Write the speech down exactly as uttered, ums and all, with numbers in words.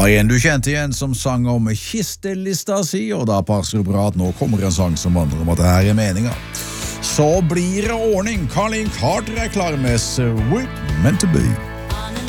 var en du kjente igjen som sang om kistelista si, og da passer det bra at nå kommer en sang som handler om at det her er meninga. Så blir det ordning. Carlin Carter er klar med Sweet Meant to Be.